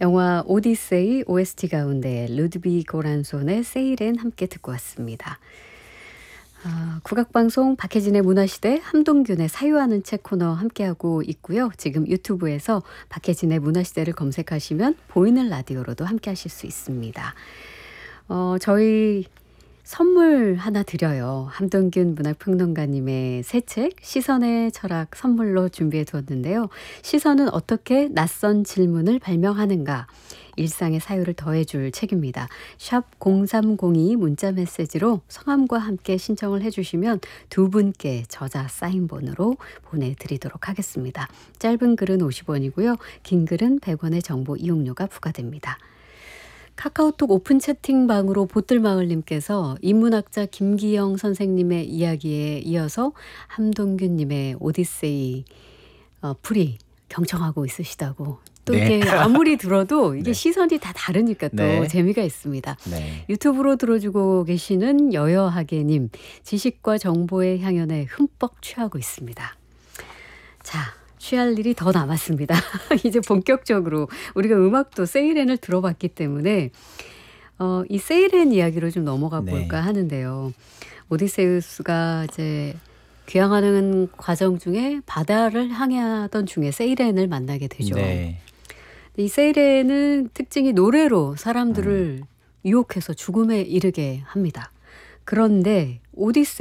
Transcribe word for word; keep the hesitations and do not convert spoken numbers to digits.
영화 오디세이 오에스티 가운데 루드비 고란손의 세이렌 함께 듣고 왔습니다. 아, 국악방송 박혜진의 문화시대 함동균의 사유하는 책 코너 함께하고 있고요. 지금 유튜브에서 박혜진의 문화시대를 검색하시면 보이는 라디오로도 함께하실 수 있습니다. 어, 저희 선물 하나 드려요. 함동균 문학평론가님의 새 책 시선의 철학 선물로 준비해 두었는데요. 시선은 어떻게 낯선 질문을 발명하는가. 일상의 사유를 더해줄 책입니다. 샵 공삼공이 문자 메시지로 성함과 함께 신청을 해주시면 두 분께 저자 사인본으로 보내드리도록 하겠습니다. 짧은 글은 오십 원이고요. 긴 글은 백 원의 정보 이용료가 부과됩니다. 카카오톡 오픈 채팅방으로 보뜰마을님께서 인문학자 김기영 선생님의 이야기에 이어서 함동균님의 오디세이 어, 풀이 경청하고 있으시다고. 또 네. 이게 아무리 들어도 이게 네. 시선이 다 다르니까 또 네. 재미가 있습니다. 네. 유튜브로 들어주고 계시는 여여하게님, 지식과 정보의 향연에 흠뻑 취하고 있습니다. 자, 취할 일이 더 남았습니다. 이제 본격적으로 우리가 음악도 세이렌을 들어봤기 때문에 어, 이 세이렌 이야기로 좀 넘어가 네. 볼까 하는데요. 오디세우스가 이제 귀향하는 과정 중에 바다를 항해하던 중에 세이렌을 만나게 되죠. 네. 이 세이렌은 특징이 노래로 사람들을 음. 유혹해서 죽음에 이르게 합니다. 그런데 오디세이